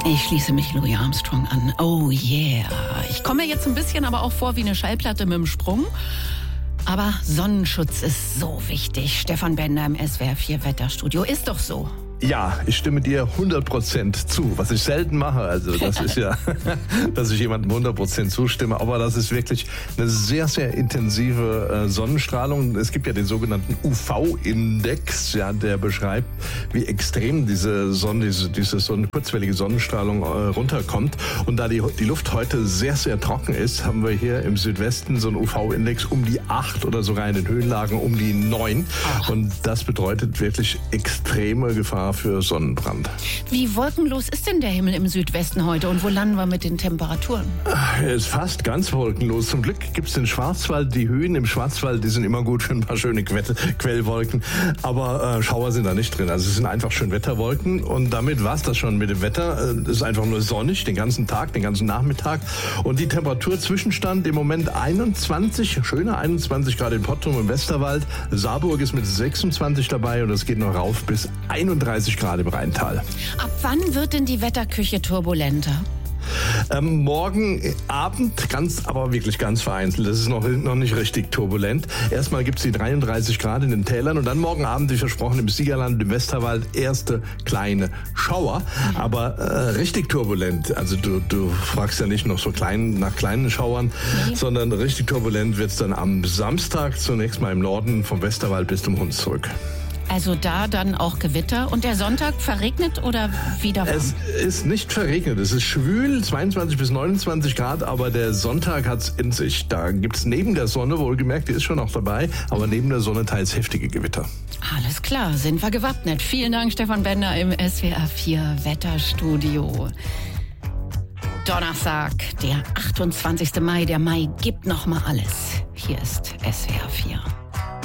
Ich schließe mich Louis Armstrong an. Oh yeah. Ich komme mir jetzt ein bisschen aber auch vor wie eine Schallplatte mit dem Sprung. Aber Sonnenschutz ist so wichtig. Stefan Bender im SWR 4 Wetterstudio. Ist doch so. Ja, ich stimme dir 100% zu, was ich selten mache. Also das ist ja, dass ich jemandem 100% zustimme. Aber das ist wirklich eine sehr, sehr intensive Sonnenstrahlung. Es gibt ja den sogenannten UV-Index, ja, der beschreibt, wie extrem diese kurzwellige Sonnenstrahlung runterkommt. Und da die Luft heute sehr, sehr trocken ist, haben wir hier im Südwesten so einen UV-Index um die 8 oder sogar in den Höhenlagen um die 9. Und das bedeutet wirklich extreme Gefahr für Sonnenbrand. Wie wolkenlos ist denn der Himmel im Südwesten heute und wo landen wir mit den Temperaturen? Er ist fast ganz wolkenlos. Zum Glück gibt es den Schwarzwald. Die Höhen im Schwarzwald, die sind immer gut für ein paar schöne Quellwolken. Aber Schauer sind da nicht drin. Also es sind einfach schön Wetterwolken. Und damit war es das schon mit dem Wetter. Es ist einfach nur sonnig den ganzen Tag, den ganzen Nachmittag. Und die Temperaturzwischenstand im Moment 21, schöne 21 Grad in Pottrum im Westerwald. Saarburg ist mit 26 dabei und es geht noch rauf bis 31 Grad im Rheintal. Ab wann wird denn die Wetterküche turbulenter? Morgen Abend, aber wirklich ganz vereinzelt. Das ist noch nicht richtig turbulent. Erstmal gibt es die 33 Grad in den Tälern und dann morgen Abend, wie versprochen, im Siegerland, im Westerwald, erste kleine Schauer. Aber richtig turbulent. Also du fragst ja nicht noch so nach kleinen Schauern, sondern richtig turbulent wird es dann am Samstag zunächst mal im Norden vom Westerwald bis zum Hunsrück. Also da dann auch Gewitter. Und der Sonntag verregnet oder wieder warm? Es ist nicht verregnet. Es ist schwül, 22 bis 29 Grad, aber der Sonntag hat's in sich. Da gibt's neben der Sonne, wohlgemerkt, die ist schon noch dabei, aber neben der Sonne teils heftige Gewitter. Alles klar, sind wir gewappnet. Vielen Dank, Stefan Bender im SWR 4 Wetterstudio. Donnerstag, der 28. Mai. Der Mai gibt noch mal alles. Hier ist SWR 4.